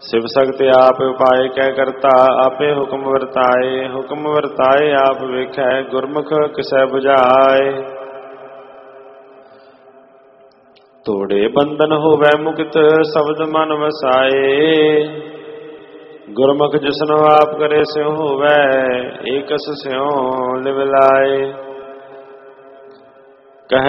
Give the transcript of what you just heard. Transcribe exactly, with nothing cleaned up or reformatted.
शिव सकते आप उपाय कै करता, आपे हुक्म वरताए। हुक्म वरताए आप वेखै, गुरमुख किसै बुझाए। तोड़े बंधन होवै मुक्त, शब्द मन वसाए। गुरमुख जिसनो आप करे स्यों होवै, एकस स्यों लिव लाए।